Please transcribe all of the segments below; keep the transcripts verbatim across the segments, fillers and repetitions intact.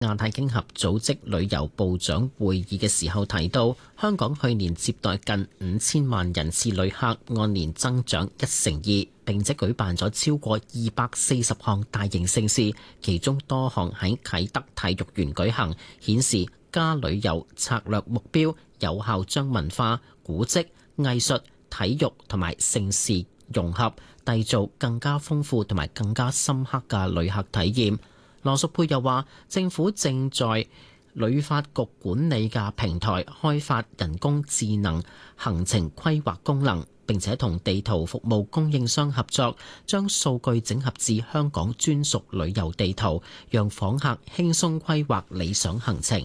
亞太經合組織旅遊部長會議嘅時候提到，香港去年接待近五千萬人次旅客，按年增長一成二，並且舉辦咗超過二百四十項大型盛事，其中多項喺啟德體育園舉行，顯示加旅遊策略目標有效將文化、古蹟、藝術、體育同埋盛事融合，締造更加豐富同埋更加深刻嘅旅客體驗。羅淑佩又話，政府正在旅發局管理嘅平台開發人工智能行程規劃功能，並且同地圖服務供應商合作，將數據整合至香港專屬旅遊地圖，讓訪客輕鬆規劃理想行程。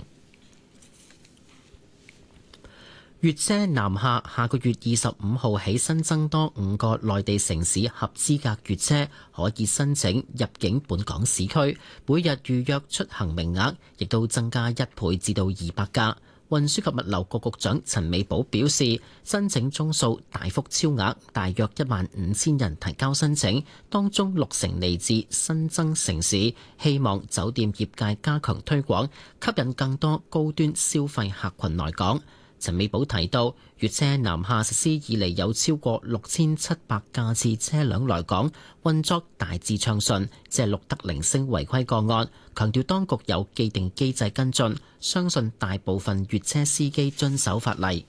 粵車南下下個月二十五號起新增多五個內地城市合資格粵車可以申請入境本港市區，每日預約出行名額亦都增加一倍至到二百架。運輸及物流局局長陳美寶表示，申請宗數大幅超額，大約一萬五千人提交申請，當中六成嚟自新增城市，希望酒店業界加強推廣，吸引更多高端消費客群來港。陳美寶提到，粵車南下實施以嚟有超過六千七百架次車輛來港，運作大致暢順，只係錄得零星違規個案。強調當局有既定機制跟進，相信大部分粵車司機遵守法例。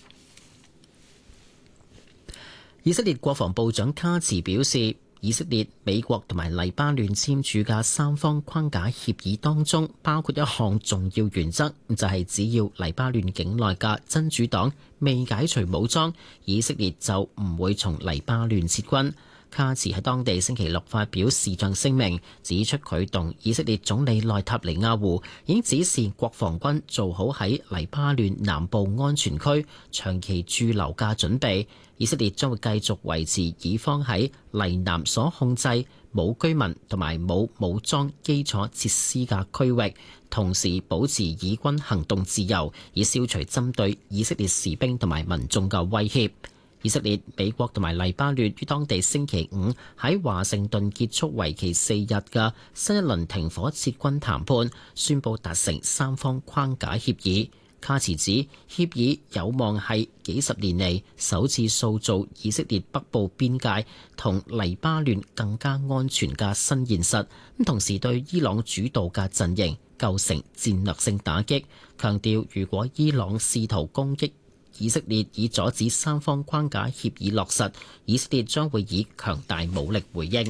以色列國防部長卡茨表示，以色列、美國同埋黎巴嫩簽署嘅三方框架協議當中，包括一項重要原則，就係只要黎巴嫩境內嘅真主黨未解除武裝，以色列就唔會從黎巴嫩撤軍。卡茨喺當地星期六發表視像聲明，指出佢同以色列總理內塔尼亞胡已經指示國防軍做好喺黎巴嫩南部安全區長期駐留嘅準備。以色列將會繼續維持以方喺黎南所控制冇居民同埋冇武裝基礎設施嘅區域，同時保持以軍行動自由，以消除針對以色列士兵同埋民眾嘅威脅。以色列、美國同埋黎巴嫩於當地星期五喺華盛頓結束為期四日嘅新一輪停火撤軍談判，宣布達成三方框架協議。卡茨指協議有望係幾十年嚟首次塑造以色列北部邊界同黎巴嫩更加安全嘅新現實，咁同時對伊朗主導嘅陣營構成戰略性打擊，強調如果伊朗試圖攻擊以色列以阻止三方框架協議落實，以色列將會以強大武力回應。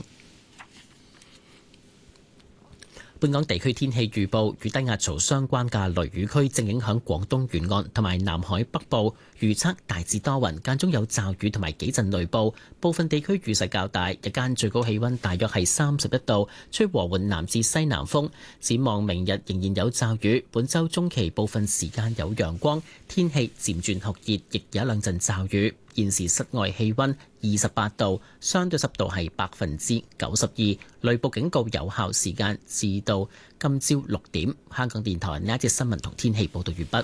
本港地區天氣預報，與低壓槽相關嘅雷雨區正影響廣東沿岸同埋南海北部，預測大致多雲，間中有驟雨同埋幾陣雷暴，部分地區雨勢較大，日間最高氣溫大約係三十一度，吹和緩南至西南風。展望明日仍然有驟雨，本週中期部分時間有陽光，天氣漸轉酷熱，亦有一兩陣驟雨。現時室外氣溫二十八度，相對濕度係百分之九十二，雷暴警告有效時間至到今朝六點。香港電台呢一節新聞同天氣報道完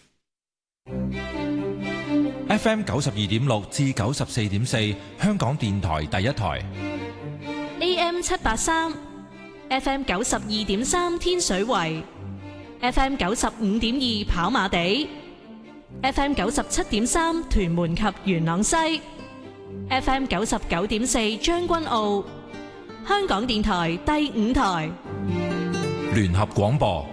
畢。F M 九十二點六至九十四點四，香港電台第一台。 A M 七八三，F M 九十二點三天水圍，F M 九十五點二跑馬地。F M 九十七點三屯門及元朗西 ，F M 九十九點四將軍澳，香港電台第五台聯合廣播。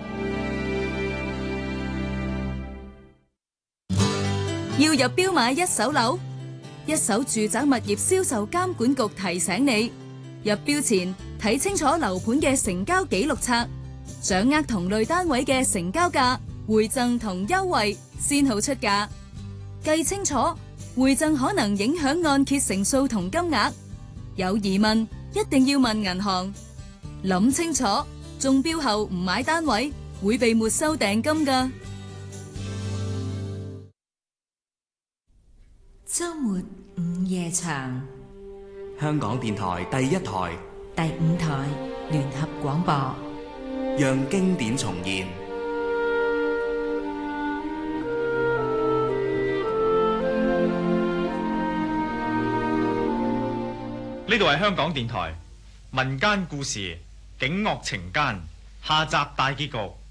要入標買一手樓，一手住宅物業銷售監管局提醒你，入標前睇清楚樓盤嘅成交記錄冊，掌握同類單位嘅成交價、回贈同優惠，先好出價。計清楚，回贈可能影響按揭成數同金額。有疑問，一定要問銀行。諗清楚，中標後唔買單位，會被沒收訂金㗎。 周末午夜場， 香港電台第一台、 第五台聯合廣播， 讓經典重現。 呢度係香港電台民間故事警惡情奸下集大結局，